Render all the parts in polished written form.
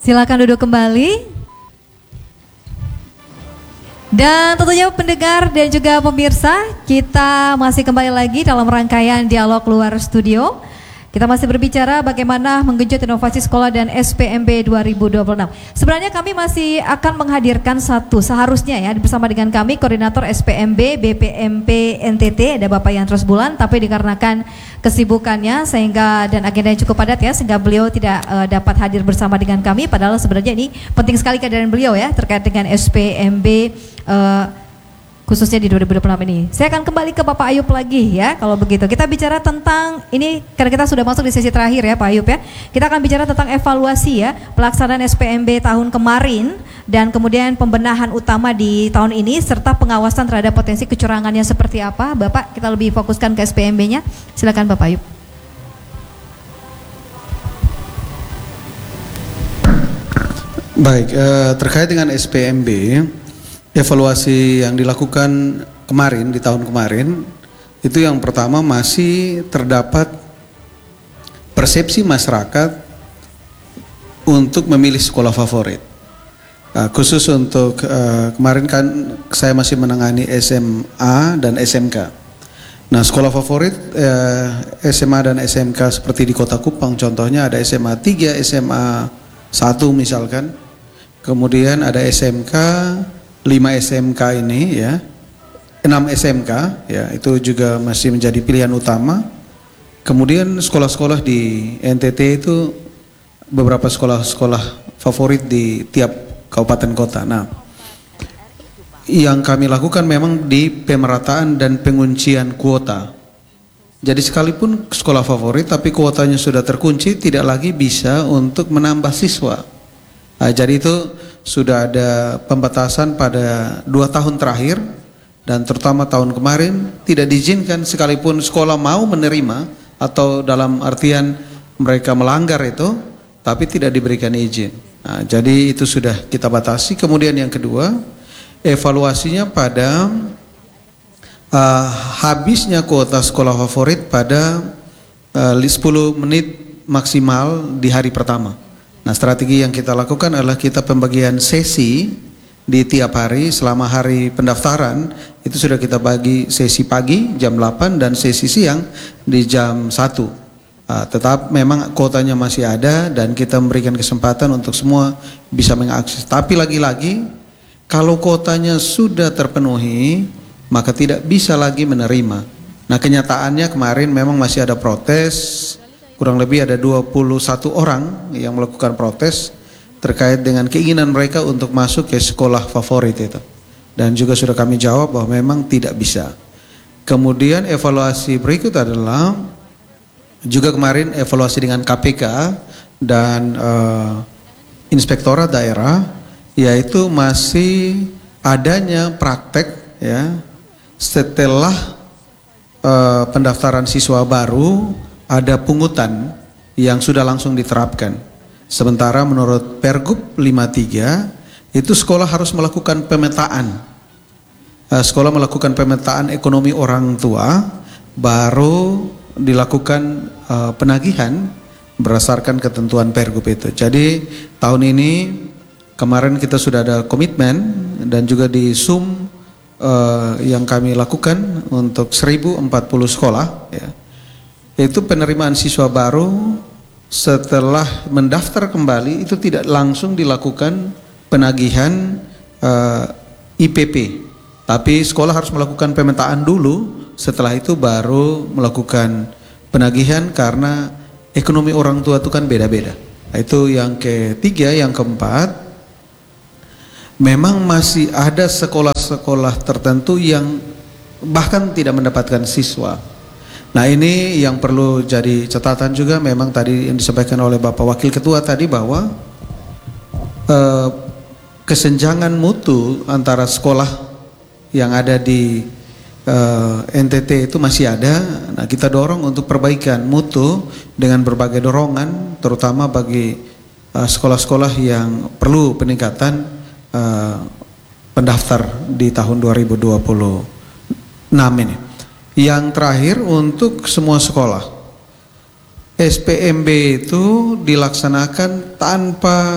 Silakan duduk kembali. Dan tentunya pendengar dan juga pemirsa, kita masih kembali lagi dalam rangkaian dialog luar studio. Kita masih berbicara bagaimana menggenjot inovasi sekolah dan SPMB 2026. Sebenarnya kami masih akan menghadirkan seharusnya ya bersama dengan kami Koordinator SPMB BPMP NTT ada Bapak Yantros Bulan, tapi dikarenakan kesibukannya dan agendanya cukup padat ya, sehingga beliau tidak dapat hadir bersama dengan kami. Padahal sebenarnya ini penting sekali kehadiran beliau ya terkait dengan SPMB khususnya di 2026 ini. Saya akan kembali ke Bapak Ayub lagi ya. Kalau begitu kita bicara tentang ini karena kita sudah masuk di sesi terakhir ya Pak Ayub ya. Kita akan bicara tentang evaluasi ya pelaksanaan SPMB tahun kemarin dan kemudian pembenahan utama di tahun ini serta pengawasan terhadap potensi kecurangannya seperti apa. Bapak, kita lebih fokuskan ke SPMB-nya. Silakan Bapak Ayub. Baik, terkait dengan SPMB, evaluasi yang dilakukan kemarin, di tahun kemarin, itu yang pertama masih terdapat persepsi masyarakat untuk memilih sekolah favorit. Khusus untuk kemarin kan saya masih menangani SMA dan SMK. Nah, sekolah favorit SMA dan SMK seperti di Kota Kupang contohnya ada SMA 3, SMA 1 misalkan. Kemudian ada SMK 5 SMK ini ya, 6 SMK ya, itu juga masih menjadi pilihan utama. Kemudian sekolah-sekolah di NTT itu beberapa sekolah-sekolah favorit di tiap kabupaten kota. Nah, yang kami lakukan memang di pemerataan dan penguncian kuota. Jadi sekalipun sekolah favorit tapi kuotanya sudah terkunci, tidak lagi bisa untuk menambah siswa. Nah, jadi itu sudah ada pembatasan pada 2 tahun terakhir dan terutama tahun kemarin tidak diizinkan sekalipun sekolah mau menerima atau dalam artian mereka melanggar itu tapi tidak diberikan izin. Nah, jadi itu sudah kita batasi. Kemudian yang kedua, evaluasinya pada habisnya kuota sekolah favorit pada 10 menit maksimal di hari pertama. Nah, strategi yang kita lakukan adalah kita pembagian sesi di tiap hari. Selama hari pendaftaran itu sudah kita bagi sesi pagi jam 8 dan sesi siang di jam 1. Tetap memang kuotanya masih ada dan kita memberikan kesempatan untuk semua bisa mengakses. Tapi lagi-lagi kalau kuotanya sudah terpenuhi maka tidak bisa lagi menerima. Nah, kenyataannya kemarin memang masih ada protes. Kurang lebih ada 21 orang yang melakukan protes terkait dengan keinginan mereka untuk masuk ke sekolah favorit itu. Dan juga sudah kami jawab bahwa memang tidak bisa. Kemudian evaluasi berikut adalah juga kemarin evaluasi dengan KPK dan Inspektorat Daerah, yaitu masih adanya praktek ya setelah pendaftaran siswa baru ada pungutan yang sudah langsung diterapkan. Sementara menurut Pergub 53 itu sekolah harus melakukan pemetaan. Sekolah melakukan pemetaan ekonomi orang tua baru dilakukan penagihan berdasarkan ketentuan Pergub itu. Jadi tahun ini kemarin kita sudah ada komitmen dan juga di Zoom yang kami lakukan untuk 1040 sekolah ya. Itu penerimaan siswa baru setelah mendaftar kembali itu tidak langsung dilakukan penagihan IPP, tapi sekolah harus melakukan pemetaan dulu, setelah itu baru melakukan penagihan karena ekonomi orang tua itu kan beda-beda. Itu yang ketiga. Yang keempat, memang masih ada sekolah-sekolah tertentu yang bahkan tidak mendapatkan siswa. Nah, ini yang perlu jadi catatan juga. Memang tadi yang disampaikan oleh Bapak Wakil Ketua tadi bahwa kesenjangan mutu antara sekolah yang ada di NTT itu masih ada. Nah, kita dorong untuk perbaikan mutu dengan berbagai dorongan, terutama bagi sekolah-sekolah yang perlu peningkatan pendaftar di tahun 2026 ini. Yang terakhir untuk semua sekolah, SPMB itu dilaksanakan tanpa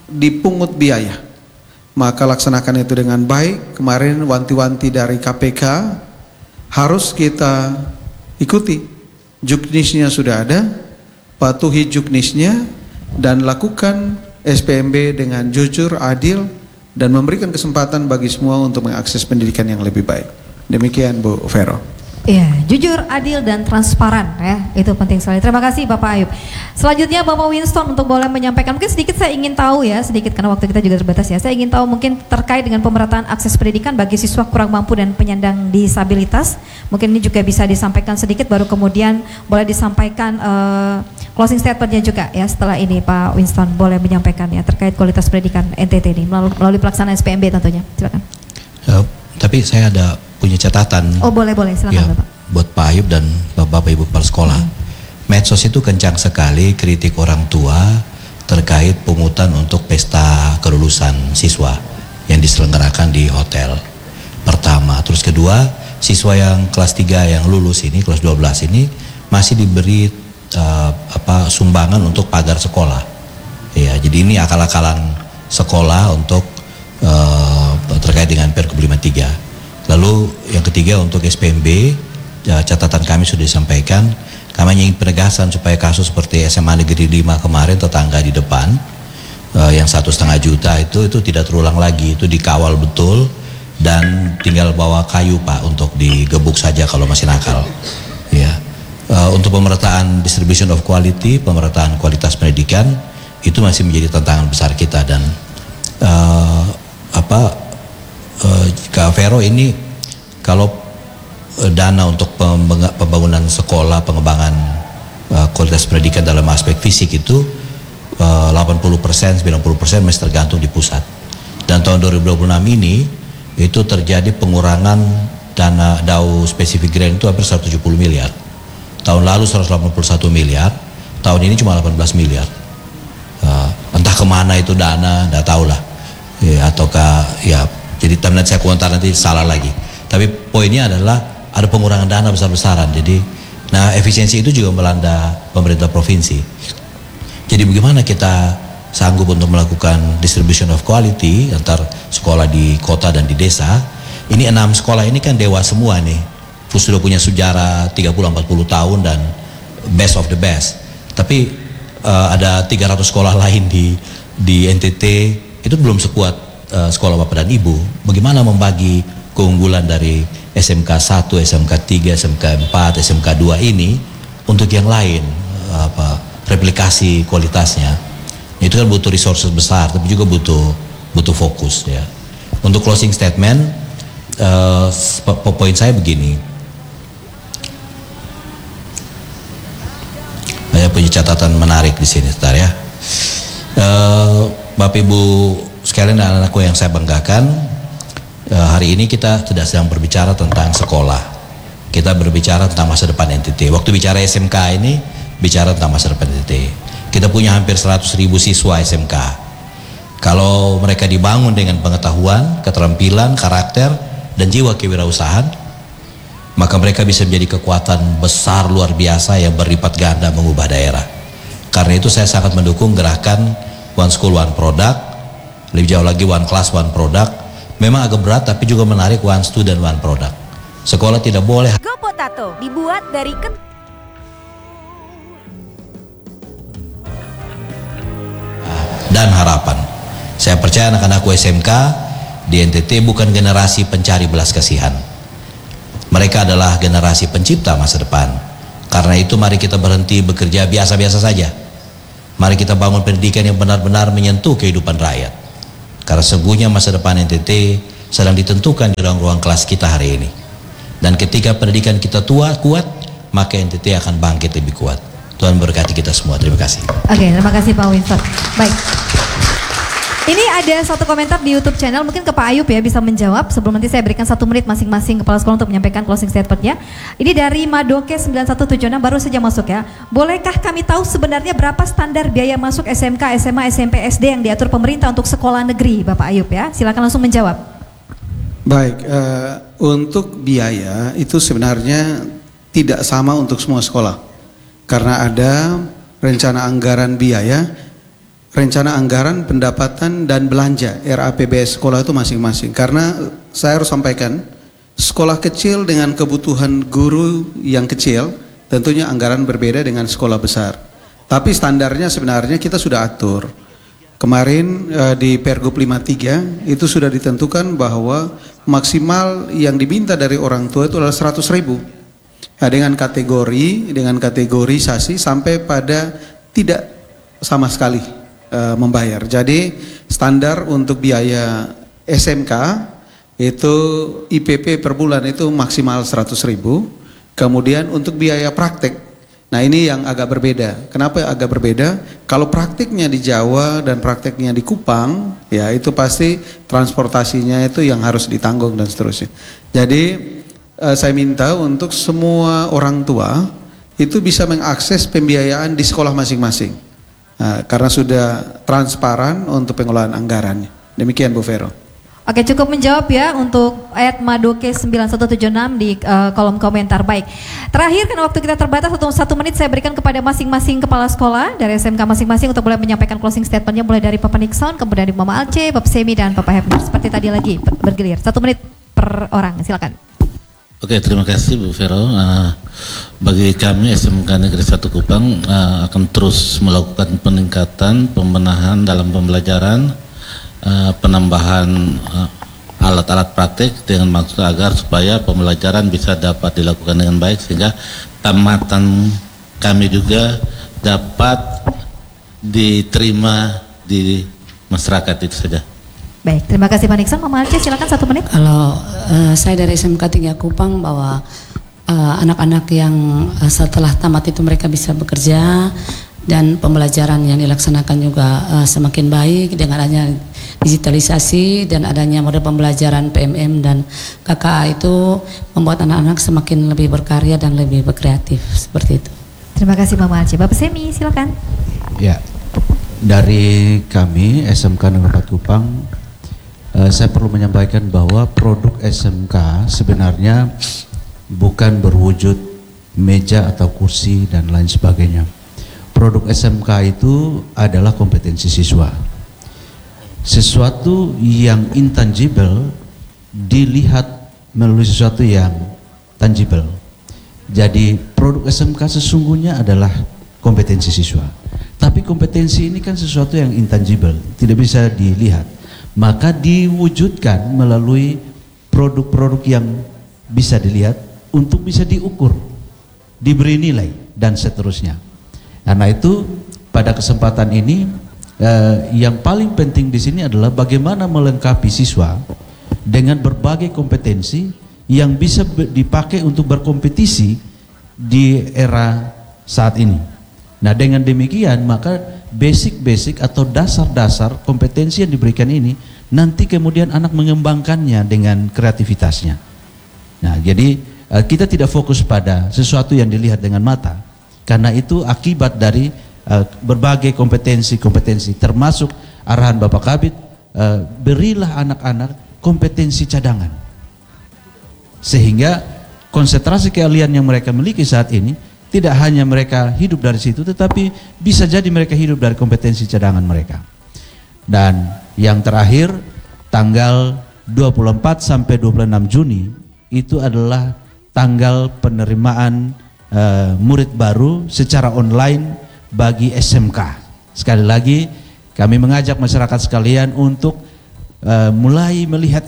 dipungut biaya. Maka laksanakan itu dengan baik. Kemarin wanti-wanti dari KPK harus kita ikuti. Juknisnya sudah ada, patuhi juknisnya dan lakukan SPMB dengan jujur, adil, dan memberikan kesempatan bagi semua untuk mengakses pendidikan yang lebih baik. Demikian Bu Vero. Iya, jujur, adil, dan transparan ya, itu penting sekali. Terima kasih Bapak Ayub. Selanjutnya Bapak Winston untuk boleh menyampaikan, mungkin sedikit saya ingin tahu ya, sedikit karena waktu kita juga terbatas ya. Saya ingin tahu mungkin terkait dengan pemerataan akses pendidikan bagi siswa kurang mampu dan penyandang disabilitas. Mungkin ini juga bisa disampaikan sedikit, baru kemudian boleh disampaikan closing statementnya juga ya setelah ini Pak Winston boleh menyampaikan ya terkait kualitas pendidikan NTT ini melalui pelaksanaan SPMB tentunya. Silakan. Tapi saya ada punya catatan. Oh boleh silakan ya, Bapak. Buat Pak Ayub dan Bapak Ibu kepala sekolah. Medsos itu kencang sekali kritik orang tua terkait pungutan untuk pesta kelulusan siswa yang diselenggarakan di hotel. Pertama, terus kedua, siswa yang kelas 3 yang lulus ini, kelas 12 ini masih diberi sumbangan untuk pagar sekolah. Ya, jadi ini akal-akalan sekolah untuk terkait dengan Pergub 53. Lalu yang ketiga untuk SPMB, catatan kami sudah disampaikan, kami ingin penegasan supaya kasus seperti SMA Negeri 5 kemarin tetangga di depan yang 1,5 juta itu tidak terulang lagi, itu dikawal betul dan tinggal bawa kayu Pak untuk digebuk saja kalau masih nakal. Ya. Untuk pemerataan distribution of quality, pemerataan kualitas pendidikan itu masih menjadi tantangan besar kita dan Kak Vero ini kalau dana untuk pembangunan sekolah, pengembangan kualitas pendidikan dalam aspek fisik itu 80%, 90% masih tergantung di pusat. Dan tahun 2026 ini itu terjadi pengurangan dana DAU spesifik grant itu hampir 170 miliar. Tahun lalu 181 miliar, tahun ini cuma 18 miliar. Entah kemana itu dana, nggak tahu lah. Ya, ataukah ya jadi nanti saya komentar nanti salah lagi. Tapi poinnya adalah ada pengurangan dana besar-besaran. Jadi, nah efisiensi itu juga melanda pemerintah provinsi. Jadi bagaimana kita sanggup untuk melakukan distribution of quality antar sekolah di kota dan di desa? Ini 6 sekolah ini kan dewa semua nih. Sudah punya sejarah 30-40 tahun dan best of the best. Tapi ada 300 sekolah lain di NTT itu belum sekuat sekolah Bapak dan Ibu. Bagaimana membagi keunggulan dari SMK 1, SMK 3, SMK 4, SMK 2 ini untuk yang lain, replikasi kualitasnya. Itu kan butuh resources besar, tapi juga butuh fokus ya. Untuk closing statement, poin saya begini. Saya punya catatan menarik di sini, sebentar ya. Bapak Ibu sekalian dan anak-anakku yang saya banggakan, hari ini kita tidak sedang berbicara tentang sekolah. Kita berbicara tentang masa depan NTT. Waktu bicara SMK ini, bicara tentang masa depan NTT. Kita punya hampir 100.000 siswa SMK. Kalau mereka dibangun dengan pengetahuan, keterampilan, karakter, dan jiwa kewirausahaan, maka mereka bisa menjadi kekuatan besar luar biasa yang berlipat ganda mengubah daerah. Karena itu saya sangat mendukung gerakan One School One Product. Lebih jauh lagi One Class One Product. Memang agak berat tapi juga menarik One Student One Product. Sekolah tidak boleh. Go Potato dibuat dari dan harapan. Saya percaya anak-anakku SMK di NTT bukan generasi pencari belas kasihan. Mereka adalah generasi pencipta masa depan. Karena itu mari kita berhenti bekerja biasa-biasa saja. Mari kita bangun pendidikan yang benar-benar menyentuh kehidupan rakyat. Karena sesungguhnya masa depan NTT sedang ditentukan di ruang-ruang kelas kita hari ini. Dan ketika pendidikan kita kuat, maka NTT akan bangkit lebih kuat. Tuhan berkati kita semua. Terima kasih. Oke, terima kasih Pak Winston. Baik. Ini ada satu komentar di YouTube channel, mungkin ke Pak Ayub ya bisa menjawab sebelum nanti saya berikan 1 menit masing-masing kepala sekolah untuk menyampaikan closing statementnya. Ini dari Madoke 9176 baru saja masuk ya. Bolehkah kami tahu sebenarnya berapa standar biaya masuk SMK, SMA, SMP, SD yang diatur pemerintah untuk sekolah negeri, Bapak Ayub ya? Silakan langsung menjawab. Baik, untuk biaya itu sebenarnya tidak sama untuk semua sekolah. Karena ada rencana anggaran biaya rencana anggaran, pendapatan, dan belanja RAPBS sekolah itu masing-masing. Karena saya harus sampaikan, sekolah kecil dengan kebutuhan guru yang kecil tentunya anggaran berbeda dengan sekolah besar. Tapi standarnya sebenarnya kita sudah atur. Kemarin di Pergub 53 itu sudah ditentukan bahwa maksimal yang diminta dari orang tua itu adalah 100.000. Nah, dengan kategorisasi sampai pada tidak sama sekali membayar. Jadi standar untuk biaya SMK itu IPP per bulan itu maksimal 100.000. Kemudian untuk biaya praktek, nah ini yang agak berbeda. Kenapa agak berbeda? Kalau praktiknya di Jawa dan prakteknya di Kupang, ya itu pasti transportasinya itu yang harus ditanggung dan seterusnya. Jadi saya minta untuk semua orang tua itu bisa mengakses pembiayaan di sekolah masing-masing. Karena sudah transparan untuk pengelolaan anggarannya. Demikian Bu Vero. Oke, cukup menjawab ya untuk @madoke9176 di kolom komentar. Baik, terakhir karena waktu kita terbatas, satu menit saya berikan kepada masing-masing kepala sekolah dari SMK masing-masing untuk boleh menyampaikan closing statementnya, mulai dari Bapak Nixon, kemudian dari Mama Alce, Bapak Semi, dan Bapak Hefner. Seperti tadi lagi bergilir, 1 menit per orang, silakan. Oke, terima kasih Bu Vero. Bagi kami SMK Negeri 1 Kupang akan terus melakukan peningkatan, pembenahan dalam pembelajaran, penambahan alat-alat praktik dengan maksud agar supaya pembelajaran bisa dapat dilakukan dengan baik sehingga tamatan kami juga dapat diterima di masyarakat. Itu saja. Baik, terima kasih Pak Nixon. Mama Alce, silakan 1 menit. Kalau saya dari SMK 3 Kupang bahwa anak-anak yang setelah tamat itu mereka bisa bekerja dan pembelajaran yang dilaksanakan juga semakin baik dengan adanya digitalisasi dan adanya model pembelajaran PMM dan KKA itu membuat anak-anak semakin lebih berkarya dan lebih berkreatif, seperti itu. Terima kasih Mama Alce. Bapak Semi, silakan. Ya, dari kami SMK Negeri 4 Kupang, saya perlu menyampaikan bahwa produk SMK sebenarnya bukan berwujud meja atau kursi dan lain sebagainya. Produk SMK itu adalah kompetensi siswa. Sesuatu yang intangible dilihat melalui sesuatu yang tangible. Jadi produk SMK sesungguhnya adalah kompetensi siswa. Tapi kompetensi ini kan sesuatu yang intangible, tidak bisa dilihat. Maka diwujudkan melalui produk-produk yang bisa dilihat untuk bisa diukur, diberi nilai dan seterusnya. Karena itu pada kesempatan ini yang paling penting di sini adalah bagaimana melengkapi siswa dengan berbagai kompetensi yang bisa dipakai untuk berkompetisi di era saat ini. Nah, dengan demikian maka basic-basic atau dasar-dasar kompetensi yang diberikan ini nanti kemudian anak mengembangkannya dengan kreativitasnya. Nah, jadi kita tidak fokus pada sesuatu yang dilihat dengan mata, karena itu akibat dari berbagai kompetensi termasuk arahan Bapak Kabid, berilah anak-anak kompetensi cadangan sehingga konsentrasi keahlian yang mereka miliki saat ini tidak hanya mereka hidup dari situ, tetapi bisa jadi mereka hidup dari kompetensi cadangan mereka. Dan yang terakhir, tanggal 24 sampai 26 Juni itu adalah tanggal penerimaan murid baru secara online bagi SMK. Sekali lagi kami mengajak masyarakat sekalian untuk mulai melihat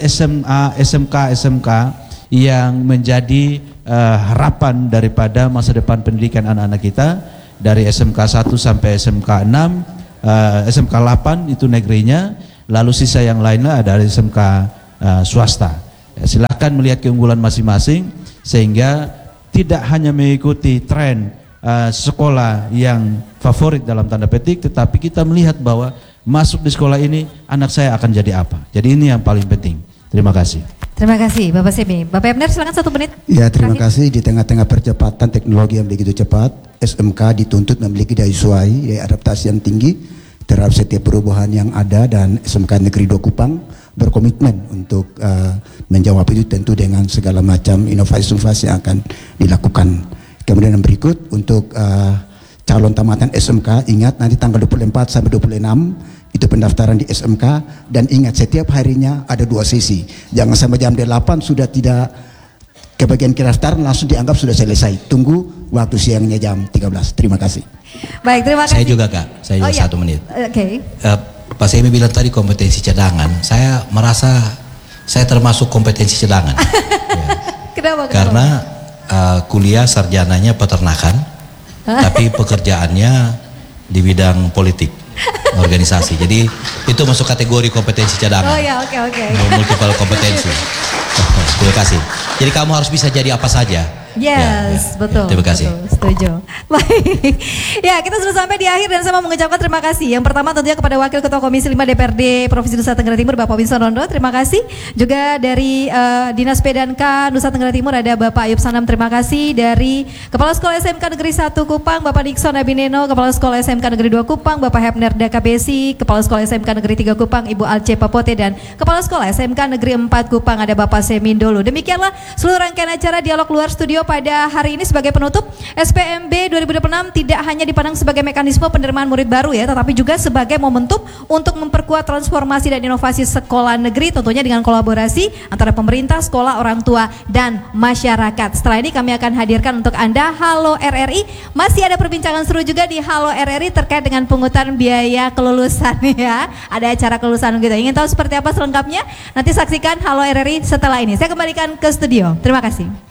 SMK yang menjadi harapan daripada masa depan pendidikan anak-anak kita, dari SMK 1 sampai SMK 6, SMK 8 itu negerinya, lalu sisa yang lainnya ada dari SMK swasta. Silakan melihat keunggulan masing-masing sehingga tidak hanya mengikuti tren sekolah yang favorit dalam tanda petik, tetapi kita melihat bahwa masuk di sekolah ini anak saya akan jadi apa. Jadi ini yang paling penting. Terima kasih. Terima kasih Bapak Semi. Bapak Hefner, silakan 1 menit. Ya, terima kasih. Di tengah-tengah percepatan teknologi yang begitu cepat, SMK dituntut memiliki daya sesuai, daya adaptasi yang tinggi terhadap setiap perubahan yang ada, dan SMK Negeri 2 Kupang berkomitmen untuk menjawab itu tentu dengan segala macam inovasi-inovasi yang akan dilakukan. Kemudian yang berikut untuk calon tamatan SMK, ingat nanti tanggal 24 sampai 26 itu pendaftaran di SMK, dan ingat setiap harinya ada 2 sesi. Jangan sampai jam 8 sudah tidak kebagian pendaftaran langsung dianggap sudah selesai. Tunggu waktu siangnya jam 13. Terima kasih. Baik, terima kasih. Saya juga Kak, saya juga 1 menit. Oke. Pak Semi bilang tadi kompetensi cadangan. Saya merasa saya termasuk kompetensi cadangan. Ya. Kenapa? Karena kuliah sarjananya peternakan, tapi pekerjaannya di bidang politik, organisasi. Jadi itu masuk kategori kompetensi cadangan. Oh ya, oke. Multiple kompetensi. Terima kasih. Jadi kamu harus bisa jadi apa saja. Yes, betul. Terima kasih. Betul, setuju. Baik. Ya, kita sudah sampai di akhir dan saya mau mengucapkan terima kasih. Yang pertama tentunya kepada Wakil Ketua Komisi 5 DPRD Provinsi Nusa Tenggara Timur Bapak Winston Rondo, terima kasih. Juga dari Dinas P&K Nusa Tenggara Timur ada Bapak Ayub Sanam, terima kasih. Dari Kepala Sekolah SMK Negeri 1 Kupang Bapak Nixon Abineno, Kepala Sekolah SMK Negeri 2 Kupang Bapak Hepner Dakabesi, Kepala Sekolah SMK Negeri 3 Kupang Ibu Alce Papote, dan Kepala Sekolah SMK Negeri 4 Kupang ada Bapak Semindolo. Demikianlah seluruh rangkaian acara Dialog Luar Studio pada hari ini. Sebagai penutup, SPMB 2026 tidak hanya dipandang sebagai mekanisme penerimaan murid baru ya, tetapi juga sebagai momentum untuk memperkuat transformasi dan inovasi sekolah negeri, tentunya dengan kolaborasi antara pemerintah, sekolah, orang tua, dan masyarakat. Setelah ini kami akan hadirkan untuk Anda Halo RRI. Masih ada perbincangan seru juga di Halo RRI terkait dengan pungutan biaya kelulusan ya. Ada acara kelulusan gitu. Ingin tahu seperti apa selengkapnya? Nanti saksikan Halo RRI setelah ini. Saya kembalikan ke studio. Terima kasih.